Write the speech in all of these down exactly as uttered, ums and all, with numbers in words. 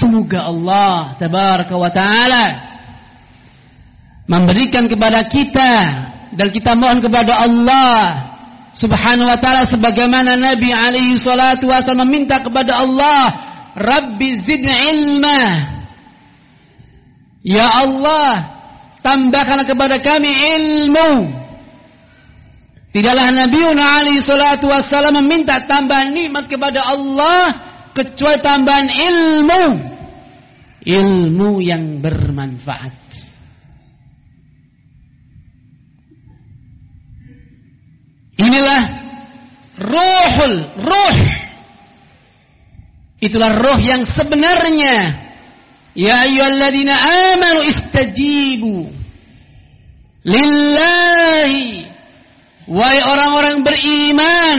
Semoga Allah tabaraka wa ta'ala memberikan kepada kita, dan kita mohon kepada Allah subhanahu wa ta'ala sebagaimana Nabi alaihi salatu wasallam meminta kepada Allah, Rabbi zidni ilma, ya Allah tambahkan kepada kami ilmu. Tidaklah Nabi alaihi salatu wasallam meminta tambahan nikmat kepada Allah kecuali tambahan ilmu, ilmu yang bermanfaat. Inilah ruhul ruh. Itulah ruh yang sebenarnya. Ya ayyuhalladzina amanu istajibu lillahi, wahai orang-orang beriman,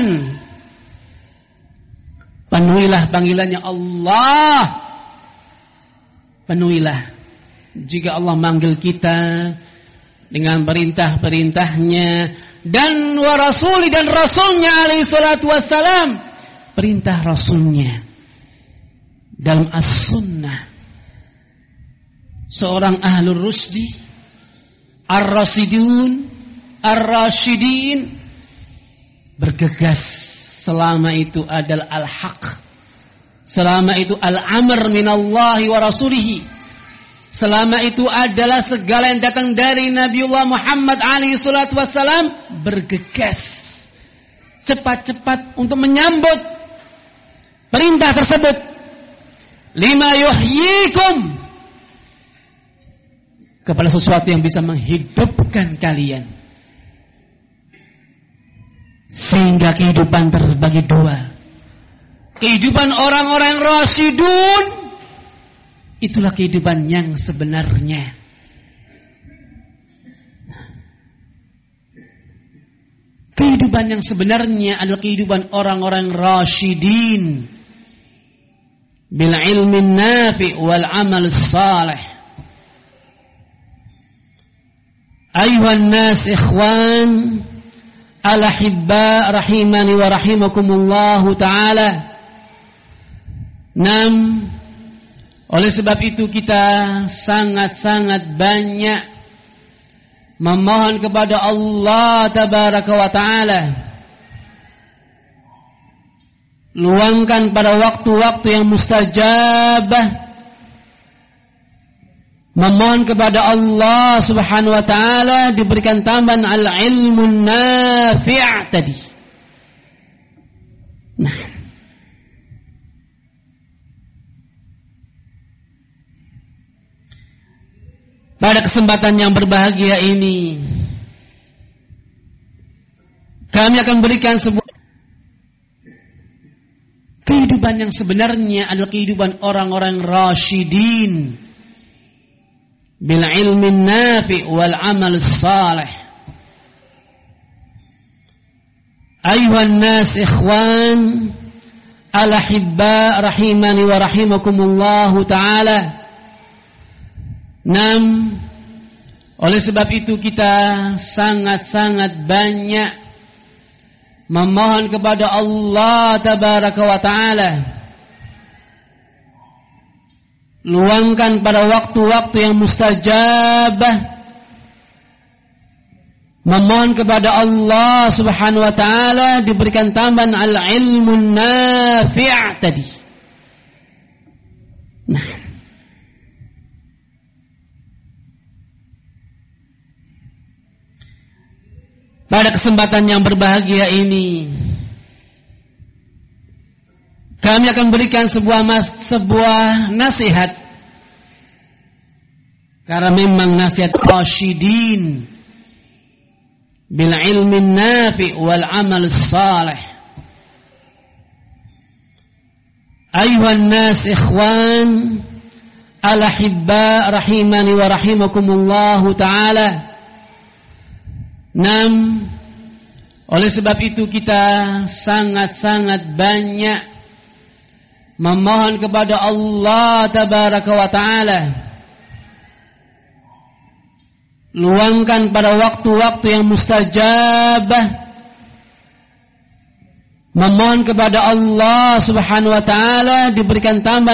penuhilah panggilannya Allah. Penuhilah. Jika Allah manggil kita dengan perintah-perintahnya, dan wa rasuli, dan rasulnya alaihi salatu wassalam, perintah rasulnya dalam as-sunnah. Seorang ahlul rusdi, ar-rasidun, ar-rasyidin, bergegas selama itu adalah al-haq, selama itu al-amr minallahi wa rasulihi, selama itu adalah segala yang datang dari Nabiullah Muhammad alaihi salatu wassalam, bergegas cepat-cepat untuk menyambut perintah tersebut. Lima yuhyikum, kepada sesuatu yang bisa menghidupkan kalian, sehingga kehidupan terbagi dua. Kehidupan orang-orang rasyidun, itulah kehidupan yang sebenarnya. Kehidupan yang sebenarnya adalah kehidupan orang-orang rasyidin bil ilmi nafi wal amal salih. Ayuhan nas ikhwan al-ahibba rahimani wa rahimakumullahu ta'ala. Nam, oleh sebab itu kita sangat-sangat banyak memohon kepada Allah tabaraka wa ta'ala, luangkan pada waktu-waktu yang mustajabah, memohon kepada Allah subhanahu wa ta'ala diberikan tambahan al-ilmun nafi' tadi. Nah, pada kesempatan yang berbahagia ini, kami akan berikan sebuah kehidupan yang sebenarnya adalah kehidupan orang-orang rasyidin bil ilmi nafi wal amal salih. Ayuhan nas ikhwan al-ahibba rahimani wa rahimakumullahu ta'ala. Nam, oleh sebab itu kita sangat-sangat banyak memohon kepada Allah tabaraka wa ta'ala, luangkan pada waktu-waktu yang mustajabah, memohon kepada Allah subhanahu wa ta'ala diberikan tambahan al-ilmun nafi' tadi. Nah, pada kesempatan yang berbahagia ini, kami akan berikan sebuah mas, sebuah nasihat, karena memang nasihat rasyidin bil ilmi nafi wal amal salih. Ayuhan nas ikhwan al-ahibba rahimani wa rahimakumullahu ta'ala. Nam, oleh sebab itu kita sangat-sangat banyak memohon kepada Allah tabaraka wa ta'ala, luangkan pada waktu-waktu yang mustajabah, memohon kepada Allah subhanahu wa ta'ala diberikan tambahan